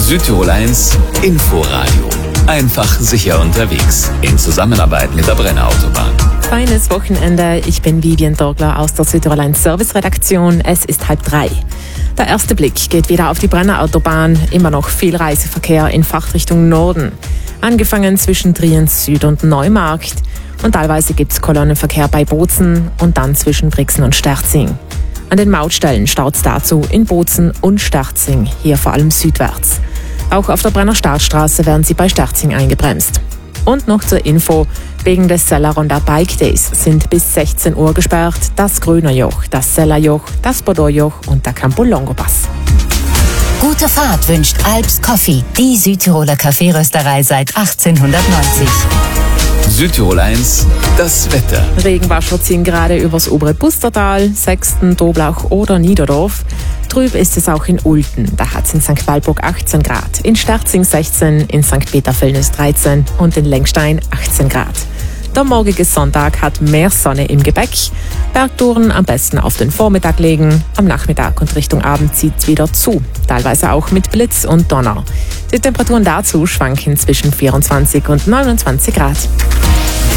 Südtirol 1 Inforadio. Einfach sicher unterwegs. In Zusammenarbeit mit der Brenner Autobahn. Feines Wochenende. Ich bin Vivian Dorgler aus der Südtirol 1 Serviceredaktion. Es ist 2:30. Der erste Blick geht wieder auf die Brenner Autobahn. Immer noch viel Reiseverkehr in Fahrtrichtung Norden. Angefangen zwischen Triens Süd und Neumarkt. Und teilweise gibt es Kolonnenverkehr bei Bozen und dann zwischen Brixen und Sterzing. An den Mautstellen staut es dazu in Bozen und Sterzing, hier vor allem südwärts. Auch auf der Brenner Startstraße werden sie bei Sterzing eingebremst. Und noch zur Info, wegen des Selleronder Bike Days sind bis 16 Uhr gesperrt das Grünerjoch, das Sellerjoch, das Bordeauxjoch und der Campo Longopass. Gute Fahrt wünscht Alps Coffee, die Südtiroler Kaffeerösterei seit 1890. Südtirol 1, das Wetter. Regenwasser ziehen gerade übers obere Pustertal, Sexten, Doblauch oder Niederdorf. Trüb ist es auch in Ulten, da hat es in St. Walburg 18 Grad, in Sterzing 16, in St. Peter-Villnitz 13 und in Lengstein 18 Grad. Der morgige Sonntag hat mehr Sonne im Gepäck. Bergtouren am besten auf den Vormittag legen. Am Nachmittag und Richtung Abend zieht es wieder zu, teilweise auch mit Blitz und Donner. Die Temperaturen dazu schwanken zwischen 24 und 29 Grad.